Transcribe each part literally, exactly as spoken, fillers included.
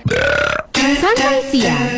Santai Siang.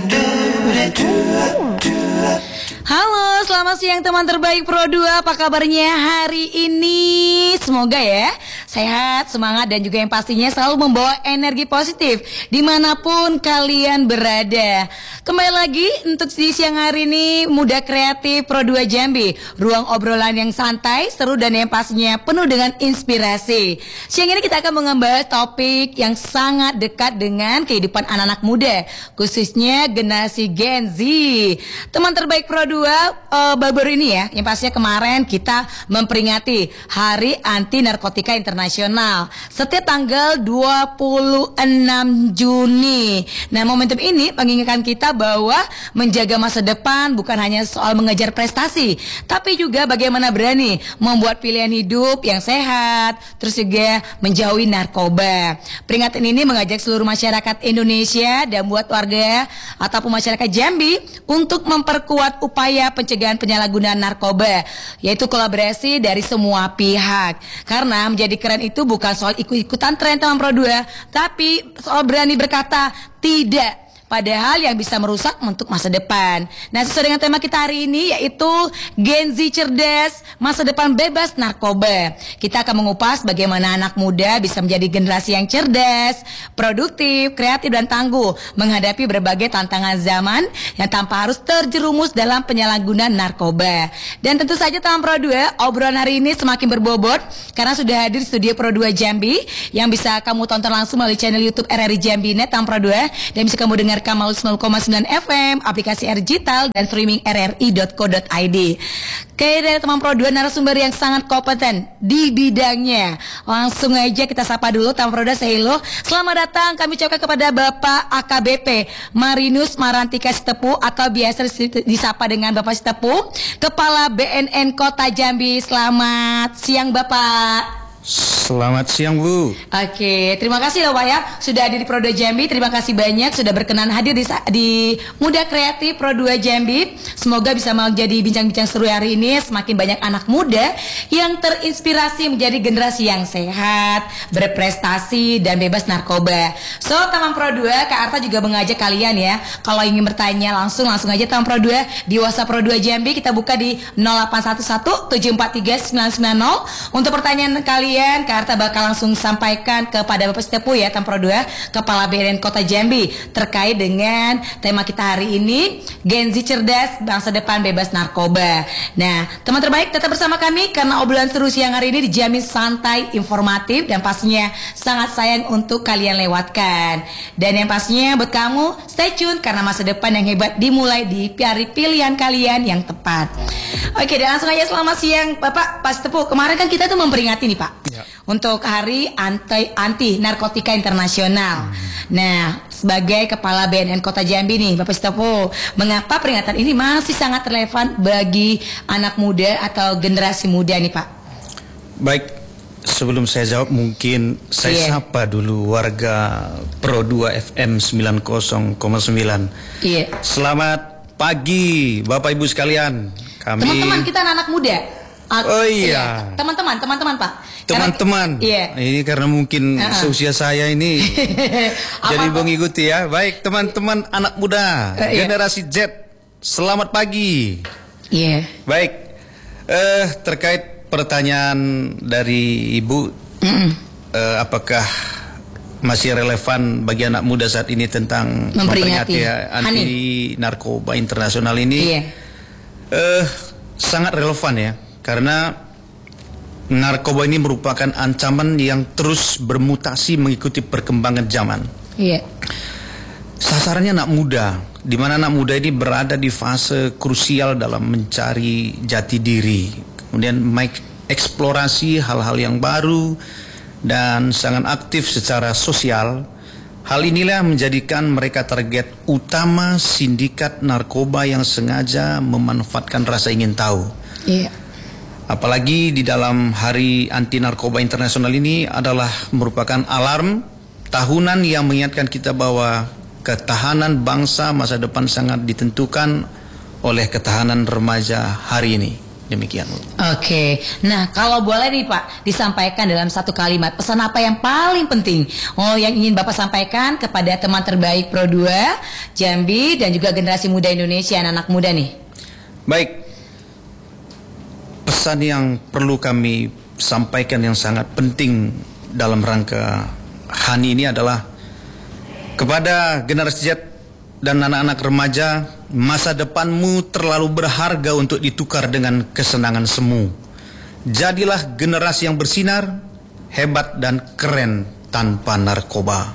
Halo, selamat siang teman terbaik Pro dua. Apa kabarnya hari ini? Semoga ya sehat, semangat, dan juga yang pastinya selalu membawa energi positif dimanapun kalian berada. Kembali lagi untuk di siang hari ini, Muda Kreatif Pro dua Jambi, ruang obrolan yang santai, seru, dan yang pastinya penuh dengan inspirasi. Siang ini kita akan membahas topik yang sangat dekat dengan kehidupan anak-anak muda, khususnya generasi Gen Z. Teman terbaik Pro dua uh, baru-baru ini ya, yang pastinya kemarin kita memperingati Hari Anti Narkotika Internasional setiap tanggal dua puluh enam Juni. Nah, momentum ini mengingatkan kita bahwa menjaga masa depan bukan hanya soal mengejar prestasi, tapi juga bagaimana berani membuat pilihan hidup yang sehat, terus juga menjauhi narkoba. Peringatan ini mengajak seluruh masyarakat Indonesia dan buat warga ataupun masyarakat Jambi untuk memperkuat upaya pencegahan penyalahgunaan narkoba, yaitu kolaborasi dari semua pihak. Karena menjadi keren itu bukan soal ikut-ikutan tren teman Pro dua, tapi soal berani berkata tidak pada hal yang bisa merusak untuk masa depan. Nah, sesuai dengan tema kita hari ini, yaitu Gen Z cerdas, masa depan bebas narkoba. Kita akan mengupas bagaimana anak muda bisa menjadi generasi yang cerdas, produktif, kreatif, dan tangguh menghadapi berbagai tantangan zaman yang tanpa harus terjerumus dalam penyalahgunaan narkoba. Dan tentu saja teman Pro dua, obrolan hari ini semakin berbobot karena sudah hadir di studio Pro dua Jambi yang bisa kamu tonton langsung melalui channel YouTube R R I Jambi Net teman Pro dua, dan bisa kamu dengar Kamal sembilan koma sembilan F M, aplikasi R Digital, dan streaming r r i dot co dot i d. Oke, dari teman Pro dua narasumber yang sangat kompeten di bidangnya. Langsung aja kita sapa dulu teman Pro dua, say hello. Selamat datang kami ucapkan kepada Bapak A K B P Marinus Marantika Sitepu, atau biasa disapa dengan Bapak Sitepu, Kepala B N N Kota Jambi. Selamat siang Bapak. Selamat siang Bu. Oke, terima kasih loh Pak ya sudah hadir di Pro dua Jambi. Terima kasih banyak sudah berkenan hadir di, di Muda Kreatif Pro dua Jambi. Semoga bisa menjadi bincang-bincang seru hari ini. Semakin banyak anak muda yang terinspirasi menjadi generasi yang sehat, berprestasi, dan bebas narkoba. So, teman Pro dua, Kak Arta juga mengajak kalian ya, kalau ingin bertanya langsung, langsung aja teman Pro dua di WhatsApp Pro dua Jambi. Kita buka di nol delapan satu satu tujuh empat tiga sembilan sembilan nol. Untuk pertanyaan kalian, Kak Arta bakal langsung sampaikan kepada Bapak Sitepu ya, Tam Pro dua, Kepala B N N Kota Jambi, terkait dengan tema kita hari ini, Gen Z cerdas, bangsa depan bebas narkoba. Nah, teman terbaik tetap bersama kami karena obrolan seru siang hari ini dijamin santai, informatif, dan pastinya sangat sayang untuk kalian lewatkan. Dan yang pastinya buat kamu, stay tune karena masa depan yang hebat dimulai di hari pilihan kalian yang tepat. Oke, dan langsung aja selamat siang Bapak Pak Sitepu. Kemarin kan kita tuh memperingati nih Pak ya, untuk Hari Anti Anti Narkotika Internasional. Hmm. Nah, sebagai Kepala B N N Kota Jambi nih Bapak Sitepu, mengapa peringatan ini masih sangat relevan bagi anak muda atau generasi muda nih Pak? Baik, sebelum saya jawab mungkin saya yeah. sapa dulu warga Pro dua F M sembilan puluh koma sembilan. Iya. Yeah. Selamat pagi Bapak Ibu sekalian. Kami teman-teman kita anak muda. Oh iya. Teman-teman, teman-teman Pak. Teman-teman. Iya. Ini karena mungkin uh-uh. seusia saya ini jadi mengikuti ya. Baik, teman-teman anak muda, uh, iya. generasi Z, selamat pagi. Iya. Yeah. Baik. Eh terkait pertanyaan dari Ibu, mm-mm. eh, apakah masih relevan bagi anak muda saat ini tentang memperingati ya, anti narkoba internasional ini? Iya. Eh, sangat relevan ya, karena narkoba ini merupakan ancaman yang terus bermutasi mengikuti perkembangan zaman. Iya. Sasarannya anak muda, di mana anak muda ini berada di fase krusial dalam mencari jati diri, kemudian mengeksplorasi hal-hal yang baru dan sangat aktif secara sosial. Hal inilah menjadikan mereka target utama sindikat narkoba yang sengaja memanfaatkan rasa ingin tahu. Iya. Apalagi di dalam Hari Anti Narkoba Internasional ini adalah merupakan alarm tahunan yang mengingatkan kita bahwa ketahanan bangsa masa depan sangat ditentukan oleh ketahanan remaja hari ini. Demikian. Oke, nah kalau boleh nih Pak disampaikan dalam satu kalimat pesan apa yang paling penting oh yang ingin Bapak sampaikan kepada teman terbaik Pro dua Jambi dan juga generasi muda Indonesia, anak-anak muda nih. Baik, pesan yang perlu kami sampaikan yang sangat penting dalam rangka Hani ini adalah kepada generasi Z dan anak-anak remaja, masa depanmu terlalu berharga untuk ditukar dengan kesenangan semu. Jadilah generasi yang bersinar, hebat dan keren tanpa narkoba.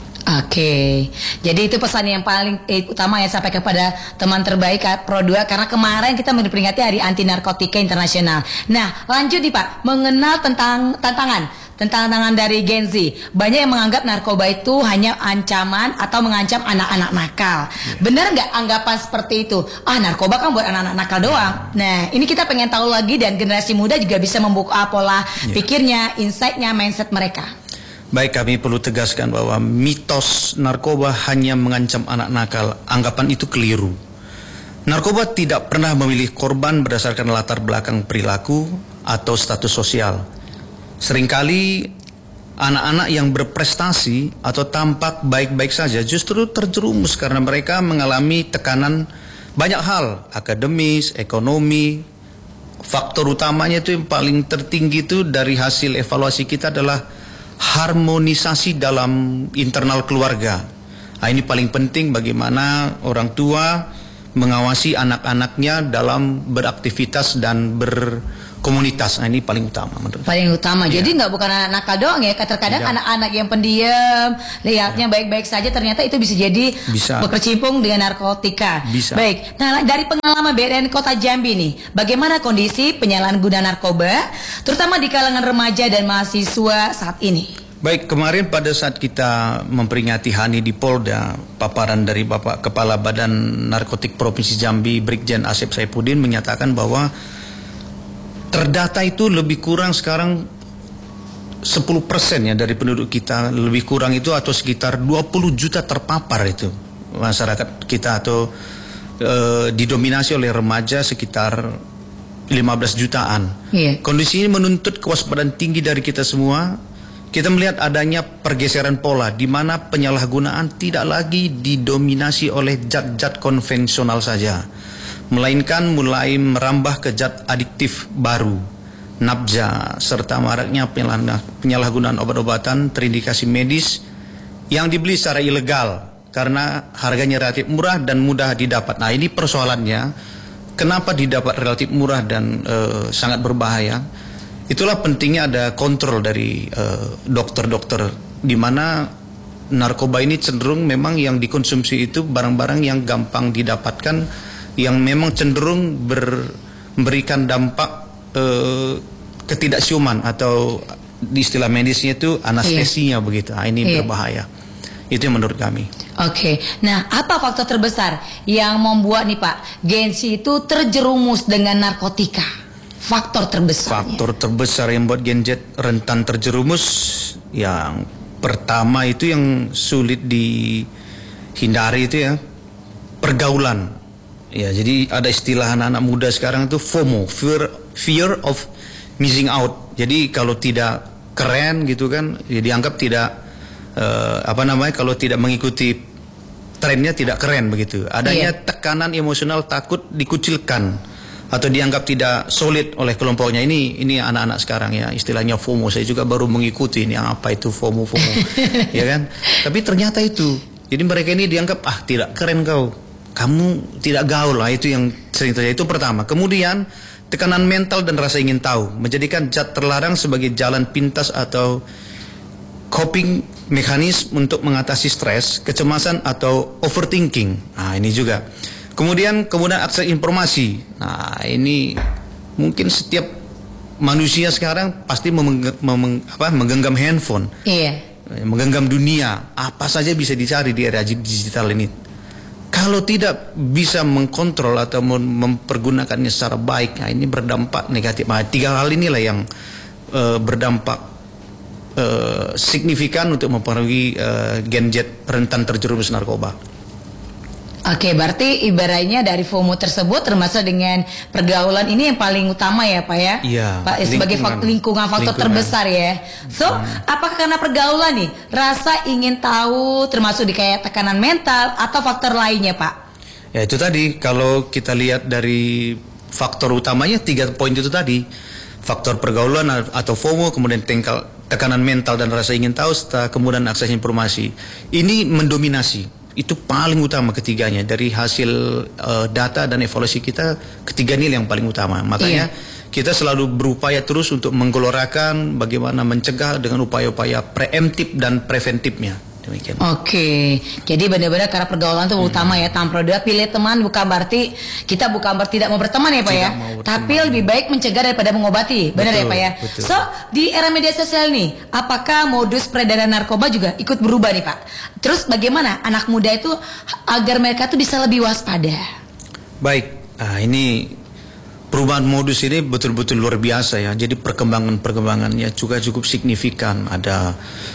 Oke, jadi itu pesan yang paling eh, utama yang sampai kepada teman terbaik Pro dua karena kemarin kita memperingati Hari Anti Narkotika Internasional. Nah, lanjut nih Pak, mengenal tentang tantangan, tentang tantangan dari Gen Z. Banyak yang menganggap narkoba itu hanya ancaman atau mengancam anak-anak nakal. Benar nggak anggapan seperti itu? Ah, narkoba kan buat anak-anak nakal doang. Nah, ini kita pengen tahu lagi dan generasi muda juga bisa membuka pola yeah. pikirnya, insight-nya, mindset mereka. Baik, kami perlu tegaskan bahwa mitos narkoba hanya mengancam anak nakal. Anggapan itu keliru. Narkoba tidak pernah memilih korban berdasarkan latar belakang perilaku atau status sosial. Seringkali anak-anak yang berprestasi atau tampak baik-baik saja justru terjerumus karena mereka mengalami tekanan banyak hal, akademis, ekonomi. Faktor utamanya itu yang paling tertinggi itu dari hasil evaluasi kita adalah harmonisasi dalam internal keluarga. Nah, ini paling penting bagaimana orang tua mengawasi anak-anaknya dalam beraktivitas dan berkomunitas. Nah, ini paling utama menurut saya. Paling utama. Ya. Jadi nggak bukan anak nakal doang ya. Terkadang anak-anak yang pendiam, lihatnya baik-baik saja, ternyata itu bisa jadi bisa. berkecimpung dengan narkotika. Bisa. Baik. Nah, dari pengalaman B R N Kota Jambi nih, bagaimana kondisi penyalahgunaan narkoba, terutama di kalangan remaja dan mahasiswa saat ini? Baik, kemarin pada saat kita memperingati Hani di Polda, paparan dari Bapak Kepala Badan Narkotik Provinsi Jambi, Brigjen Asep Saifuddin menyatakan bahwa terdata itu lebih kurang sekarang sepuluh persen ya dari penduduk kita, lebih kurang itu atau sekitar dua puluh juta terpapar itu masyarakat kita, atau e, didominasi oleh remaja sekitar lima belas jutaan. Yeah. Kondisi ini menuntut kewaspadaan tinggi dari kita semua. Kita melihat adanya pergeseran pola di mana penyalahgunaan tidak lagi didominasi oleh zat-zat konvensional saja, melainkan mulai merambah ke zat adiktif baru, nabza, serta maraknya penyalahgunaan obat-obatan terindikasi medis yang dibeli secara ilegal karena harganya relatif murah dan mudah didapat. Nah, ini persoalannya, kenapa didapat relatif murah dan e, sangat berbahaya? Itulah pentingnya ada kontrol dari dokter-dokter, uh, di mana narkoba ini cenderung memang yang dikonsumsi itu barang-barang yang gampang didapatkan, yang memang cenderung ber, memberikan dampak uh, ketidaksiuman atau di istilah medisnya itu anestesinya, iya. begitu. Nah, ini iya. berbahaya. Itu yang menurut kami. Oke, nah apa faktor terbesar yang membuat nih Pak Gen Z itu terjerumus dengan narkotika? Faktor terbesar. Faktor terbesar yang buat Gen Z rentan terjerumus, yang pertama itu yang sulit dihindari itu ya, pergaulan. Ya, jadi ada istilah anak-anak muda sekarang itu FOMO, fear fear of missing out. Jadi kalau tidak keren gitu kan, ya dianggap tidak uh, apa namanya, kalau tidak mengikuti trennya tidak keren begitu. Adanya iya. tekanan emosional, takut dikucilkan atau dianggap tidak solid oleh kelompoknya. Ini ini anak-anak sekarang ya, istilahnya FOMO. Saya juga baru mengikuti ini apa itu FOMO FOMO, ya kan? Tapi ternyata itu, jadi mereka ini dianggap ah tidak keren kau, kamu tidak gaul lah, itu yang sering terjadi. Itu pertama. Kemudian tekanan mental dan rasa ingin tahu menjadikan zat terlarang sebagai jalan pintas atau coping mekanisme untuk mengatasi stres, kecemasan atau overthinking. Nah, ini juga. Kemudian kemudian akses informasi. Nah, ini mungkin setiap manusia sekarang pasti memeng, memeng, apa, menggenggam handphone. Iya. Menggenggam dunia. Apa saja bisa dicari di era digital ini. Kalau tidak bisa mengkontrol atau mempergunakannya secara baik, nah ini berdampak negatif. Nah, tiga hal inilah yang uh, berdampak uh, signifikan untuk mempengaruhi uh, Gen Z rentan terjerumus narkoba. Oke, berarti ibaratnya dari FOMO tersebut termasuk dengan pergaulan ini yang paling utama ya Pak ya? Iya. Pak, sebagai lingkungan, faktor, lingkungan faktor lingkungan. terbesar ya. So, hmm. apakah karena pergaulan nih, rasa ingin tahu termasuk di kayak tekanan mental atau faktor lainnya Pak? Ya itu tadi, kalau kita lihat dari faktor utamanya tiga poin itu tadi. Faktor pergaulan atau FOMO, kemudian tengkal, tekanan mental dan rasa ingin tahu, serta kemudian akses informasi. Ini mendominasi. Itu paling utama ketiganya dari hasil uh, data dan evaluasi kita, ketiga ini yang paling utama. Makanya iya. kita selalu berupaya terus untuk menggelorakan bagaimana mencegah dengan upaya-upaya preemptif dan preventifnya. Demikian. Oke, jadi benar-benar karena pergaulan itu hmm. utama ya. Tamprodua pilih teman bukan berarti kita bukan berarti tidak mau berteman ya Pak tidak ya. Tapi lebih baik mencegah daripada mengobati. Benar ya Pak ya. Betul. So di era media sosial nih, apakah modus peredaran narkoba juga ikut berubah nih Pak? Terus bagaimana anak muda itu agar mereka tuh bisa lebih waspada? Baik, nah ini perubahan modus ini betul-betul luar biasa ya. Jadi perkembangan-perkembangannya juga cukup signifikan. Ada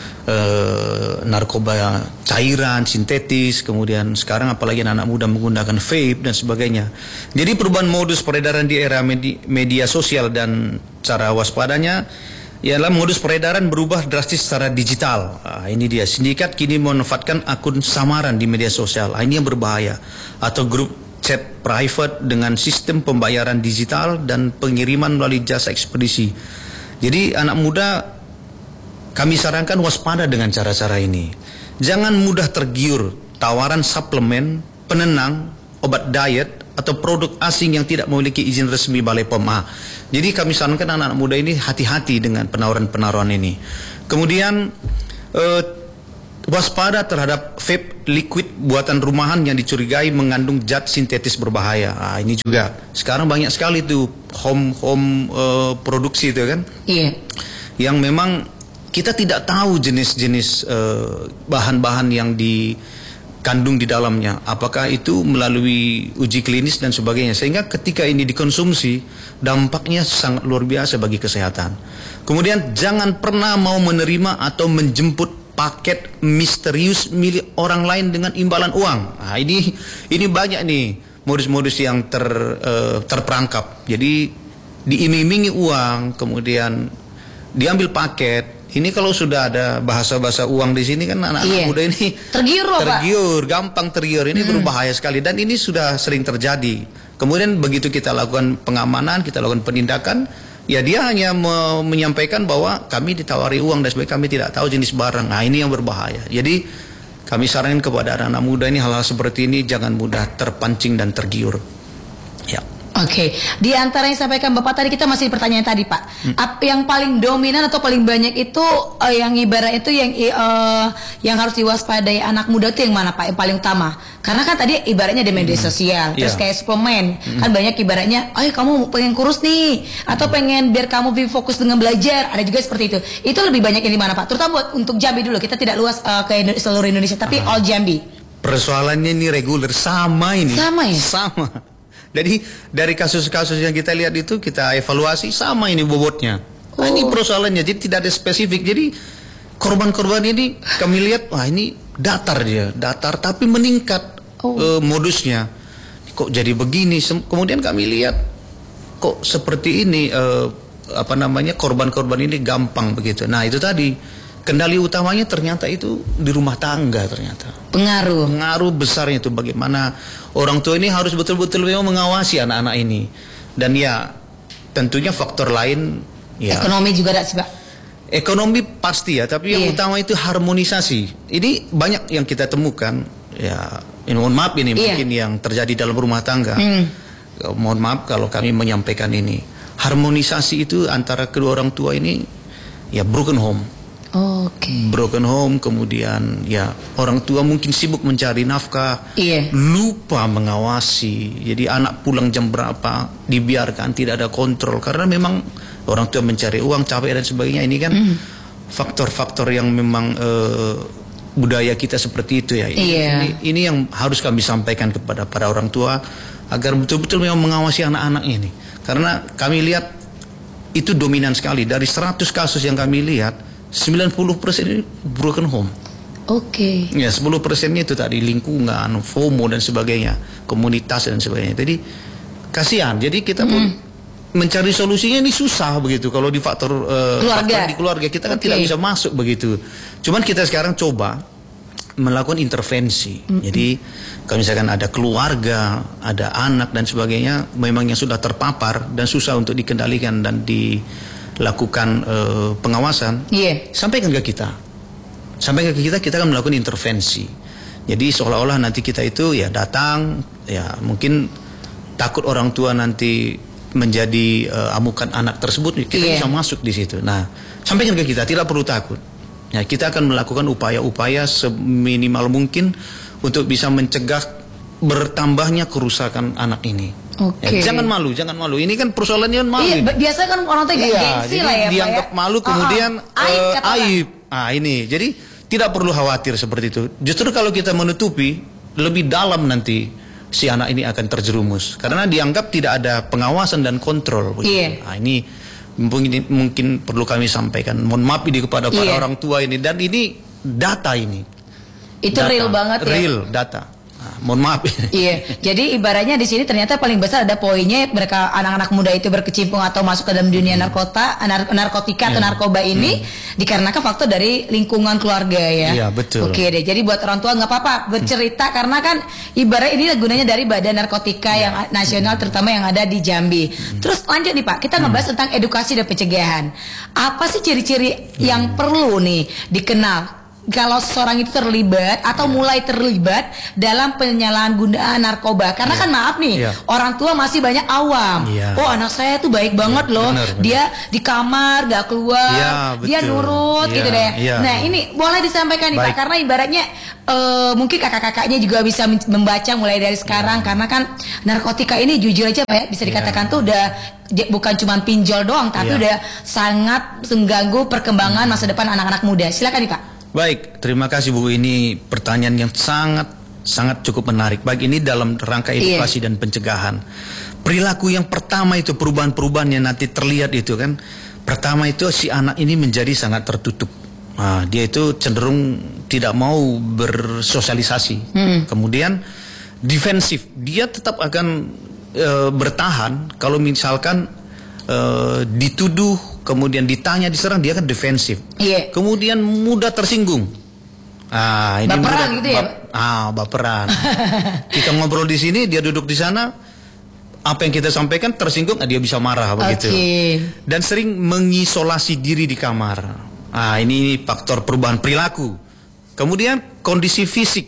Uh, narkoba cairan, sintetis, kemudian sekarang apalagi anak muda menggunakan vape dan sebagainya. Jadi perubahan modus peredaran di era medi media sosial dan cara waspadanya ialah modus peredaran berubah drastis secara digital. Nah, ini dia, sindikat kini memanfaatkan akun samaran di media sosial. Nah, ini yang berbahaya. Atau grup chat private dengan sistem pembayaran digital dan pengiriman melalui jasa ekspedisi. Jadi anak muda kami sarankan waspada dengan cara-cara ini. Jangan mudah tergiur tawaran suplemen, penenang, obat diet, atau produk asing yang tidak memiliki izin resmi Balai P O M. Jadi kami sarankan anak-anak muda ini hati-hati dengan penawaran-penawaran ini. Kemudian eh, waspada terhadap vape liquid buatan rumahan yang dicurigai mengandung zat sintetis berbahaya. Nah, ini juga sekarang banyak sekali tuh home home eh, produksi itu kan. Iya. Yang memang kita tidak tahu jenis-jenis bahan-bahan uh, yang dikandung di dalamnya, apakah itu melalui uji klinis dan sebagainya, sehingga ketika ini dikonsumsi dampaknya sangat luar biasa bagi kesehatan. Kemudian jangan pernah mau menerima atau menjemput paket misterius milik orang lain dengan imbalan uang. Nah, ini ini banyak nih modus-modus yang ter, uh, terperangkap. Jadi diiming-imingi uang, kemudian diambil paket. Ini kalau sudah ada bahasa-bahasa uang di sini kan anak-anak iya. muda ini tergiur, tergiur, Pak. gampang tergiur. Ini hmm. berbahaya sekali dan ini sudah sering terjadi. Kemudian begitu kita lakukan pengamanan, kita lakukan penindakan, ya dia hanya me menyampaikan bahwa kami ditawari uang dan sebagainya, kami tidak tahu jenis barang. Nah, ini yang berbahaya. Jadi kami sarankan kepada anak-anak muda ini hal-hal seperti ini jangan mudah terpancing dan tergiur. Ya. Oke, okay. Di antara yang disampaikan Bapak tadi kita masih pertanyaan tadi Pak, hmm. Apa yang paling dominan atau paling banyak itu uh, yang ibarat itu yang uh, yang harus diwaspadai anak muda itu yang mana Pak? Yang paling utama? Karena kan tadi ibaratnya di media hmm. sosial, terus yeah. kayak suplemen, hmm. kan banyak ibaratnya, oh kamu pengen kurus nih, atau hmm. pengen biar kamu lebih fokus dengan belajar, ada juga seperti itu. Itu lebih banyak yang di mana Pak? Terutama buat untuk Jambi dulu, kita tidak luas uh, ke seluruh Indonesia, tapi uh-huh. all Jambi. Persoalannya ini reguler sama ini. Sama ya? Sama. Jadi dari kasus-kasus yang kita lihat itu kita evaluasi sama ini bobotnya. Nah, oh. ini persoalannya, jadi tidak ada spesifik. Jadi korban-korban ini kami lihat, wah ini datar dia, datar tapi meningkat oh. uh, modusnya. Kok jadi begini? Kemudian kami lihat kok seperti ini uh, apa namanya korban-korban ini gampang begitu. Nah itu tadi. Kendali utamanya ternyata itu di rumah tangga ternyata. Pengaruh. Pengaruh besarnya itu bagaimana orang tua ini harus betul-betul memang mengawasi anak-anak ini. Dan ya tentunya faktor lain ya. Ekonomi juga ada sih Pak. Ekonomi pasti ya, tapi yang iya. utama itu harmonisasi. Ini banyak yang kita temukan ya. Ini mohon maaf ini iya. mungkin yang terjadi dalam rumah tangga. Hmm. Mohon maaf kalau kami menyampaikan ini. Harmonisasi itu antara kedua orang tua ini ya broken home. Oh, Oke. Okay. Broken home, kemudian ya orang tua mungkin sibuk mencari nafkah, iya. lupa mengawasi. Jadi anak pulang jam berapa dibiarkan, tidak ada kontrol karena memang orang tua mencari uang, capek dan sebagainya. Ini kan faktor-faktor mm. yang memang uh, budaya kita seperti itu ya. Iya. Ini, ini yang harus kami sampaikan kepada para orang tua agar betul-betul memang mengawasi anak-anak ini. Karena kami lihat itu dominan sekali dari seratus kasus yang kami lihat. sembilan puluh persen ini broken home. Oke. Okay. Ya, sepuluh persennya itu tadi lingkungan, FOMO dan sebagainya, komunitas dan sebagainya. Jadi kasihan. Jadi kita pun hmm. mencari solusinya ini susah begitu. Kalau di faktor uh, keluarga. Faktor di keluarga kita kan okay. tidak bisa masuk begitu. Cuman kita sekarang coba melakukan intervensi. Mm-hmm. Jadi kalau misalkan ada keluarga, ada anak dan sebagainya, memang yang sudah terpapar dan susah untuk dikendalikan dan dilakukan uh, pengawasan, yeah. sampaikan ke kita, sampaikan ke kita, kita akan melakukan intervensi. Jadi seolah-olah nanti kita itu ya datang, ya mungkin takut orang tua nanti menjadi uh, amukan anak tersebut, kita yeah. bisa masuk di situ. Nah, sampaikan ke kita, tidak perlu takut. Ya, kita akan melakukan upaya-upaya seminimal mungkin untuk bisa mencegah bertambahnya kerusakan anak ini. Okay. Ya, jangan malu, jangan malu. Ini kan persoalannya malu. Iya, biasa kan orang tuh iya, gengsi lah ya, dianggap Pak, ya? malu, kemudian oh, oh. Aib, uh, aib. Ah, ini. Jadi tidak perlu khawatir seperti itu. Justru kalau kita menutupi, lebih dalam nanti si anak ini akan terjerumus karena dianggap tidak ada pengawasan dan kontrol. Iya. Nah, ini mungkin, mungkin perlu kami sampaikan. Mohon maaf ini kepada para yeah. orang tua ini, dan ini data ini. Itu data, real banget ya. Real data. Nah, mohon maaf. Iya. Jadi ibaratnya di sini ternyata paling besar ada poinnya, mereka anak-anak muda itu berkecimpung atau masuk ke dalam dunia hmm. narkota, nar narkotika yeah. atau narkoba ini hmm. dikarenakan faktor dari lingkungan keluarga ya. Iya, betul. Oke deh. Jadi buat orang tua nggak apa-apa bercerita hmm. karena kan ibarat ini gunanya dari Badan Narkotika yeah. yang nasional terutama yang ada di Jambi. Hmm. Terus lanjut nih Pak, kita ngebahas hmm. tentang edukasi dan pencegahan. Apa sih ciri-ciri hmm. yang perlu nih dikenal kalau seseorang itu terlibat atau yeah. mulai terlibat dalam penyalahgunaan narkoba? Karena yeah. kan maaf nih, yeah. orang tua masih banyak awam. Yeah. Oh, anak saya tuh baik banget yeah. loh. Bener, bener. Dia di kamar gak keluar, yeah, dia nurut yeah. gitu deh. Yeah. Nah, ini boleh disampaikan nih Pak, karena ibaratnya uh, mungkin kakak-kakaknya juga bisa membaca mulai dari sekarang. Yeah. Karena kan narkotika ini jujur aja Pak ya, bisa dikatakan yeah. tuh udah bukan cuma pinjol doang, tapi yeah. udah sangat mengganggu perkembangan hmm. masa depan anak-anak muda. Silakan nih Pak. Baik, terima kasih Bu. Ini pertanyaan yang sangat sangat cukup menarik. Baik, ini dalam rangka edukasi yeah. dan pencegahan. Perilaku yang pertama itu, perubahan-perubahan yang nanti terlihat itu kan, pertama itu si anak ini menjadi sangat tertutup. Nah, dia itu cenderung tidak mau bersosialisasi. Hmm. Kemudian defensif, dia tetap akan e, bertahan kalau misalkan e, dituduh, kemudian ditanya, diserang, dia kan defensif. Iya. Kemudian mudah tersinggung. Ah, ini baperan mudah, gitu ya? Bap, ah, baperan. Kita ngobrol di sini, dia duduk di sana. Apa yang kita sampaikan tersinggung, ah, dia bisa marah begitu. Okay. Dan sering mengisolasi diri di kamar. Ah, ini faktor perubahan perilaku. Kemudian kondisi fisik,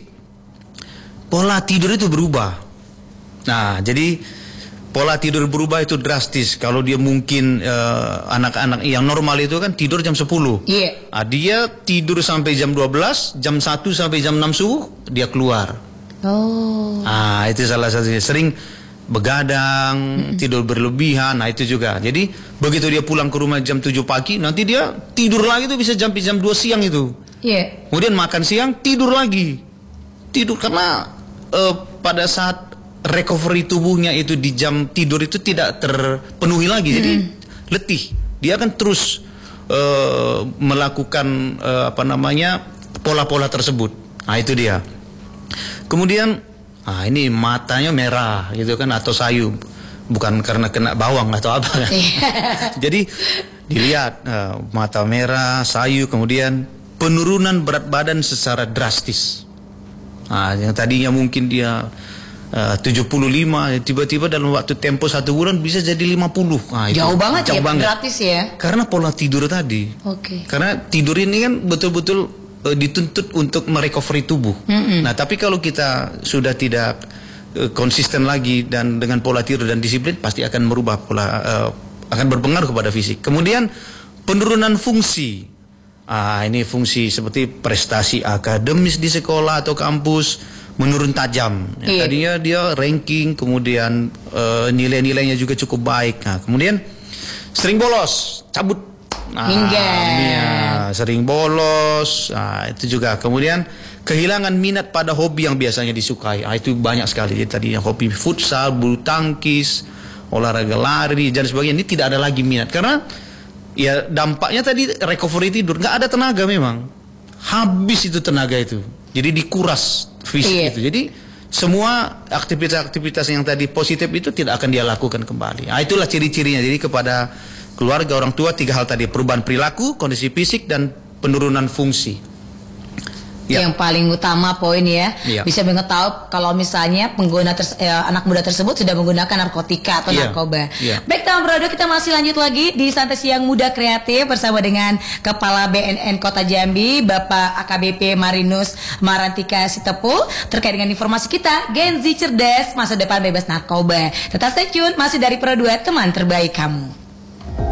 pola tidur itu berubah. Nah, jadi pola tidur berubah itu drastis. Kalau dia mungkin anak-anak uh, yang normal itu kan tidur jam sepuluh. Iya. Yeah. Nah, dia tidur sampai jam dua belas, jam satu sampai jam enam subuh dia keluar. Oh. Ah, itu salah satunya. Sering begadang, mm-hmm. tidur berlebihan. Nah, itu juga. Jadi begitu dia pulang ke rumah jam tujuh pagi, nanti dia tidur lagi tuh bisa sampai jam dua siang itu. Iya. Yeah. Kemudian makan siang, tidur lagi. Tidur karena uh, pada saat recovery tubuhnya itu di jam tidur itu tidak terpenuhi lagi, hmm. jadi letih. Dia akan terus uh, melakukan uh, apa namanya pola-pola tersebut. Nah, itu dia. Kemudian, ah ini matanya merah gitu kan, atau sayu, bukan karena kena bawang atau apa. Jadi dilihat uh, mata merah, sayu, kemudian penurunan berat badan secara drastis. Nah, yang tadinya mungkin dia Uh, tujuh puluh lima, tiba-tiba dalam waktu tempo satu bulan bisa jadi lima puluh. Nah, itu jauh banget jauh ya, banget. Gratis ya. Karena pola tidur tadi. Oke. Okay. Karena tidur ini kan betul-betul uh, dituntut untuk merecovery tubuh. Mm-hmm. Nah, tapi kalau kita sudah tidak uh, konsisten lagi dan dengan pola tidur dan disiplin, pasti akan merubah pola, uh, akan berpengaruh kepada fisik. Kemudian penurunan fungsi. Ah, ini fungsi seperti prestasi akademis di sekolah atau kampus menurun tajam. Ya, iya. Tadinya dia ranking, kemudian uh, nilai-nilainya juga cukup baik. Nah, kemudian sering bolos, cabut. Nah, ya, sering bolos. Nah, itu juga. Kemudian kehilangan minat pada hobi yang biasanya disukai. Nah, itu banyak sekali. Jadi tadinya hobi futsal, bulu tangkis, olahraga lari dan sebagainya, ini tidak ada lagi minat karena ya dampaknya tadi recovery tidur, nggak ada tenaga memang. habis itu tenaga itu. Jadi dikuras fisik Iya. itu. Jadi semua aktivitas-aktivitas yang tadi positif itu tidak akan dia lakukan kembali. Nah, itulah ciri-cirinya. Jadi kepada keluarga, orang tua, tiga hal tadi: perubahan perilaku, kondisi fisik, dan penurunan fungsi. Ya. Yang paling utama poin ya, ya. bisa banget tahu kalau misalnya pengguna ters- eh, anak muda tersebut sudah menggunakan narkotika atau ya. narkoba. Ya. Baik teman produk, kita masih lanjut lagi di Santai Siang Muda Kreatif bersama dengan Kepala B N N Kota Jambi, Bapak A K B P Marinus Marantika Sitepul, terkait dengan informasi kita Gen Z cerdas, masa depan bebas narkoba. Tetap stay tune, masih dari Pro dua, teman terbaik kamu.